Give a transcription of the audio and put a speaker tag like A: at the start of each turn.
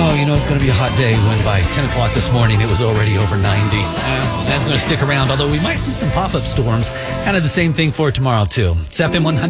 A: Oh, it's going to be a hot day when by 10 o'clock this morning it was already over 90. That's going to stick around, although we might see some pop-up storms. Kind of the same thing for tomorrow, too. It's FM 100.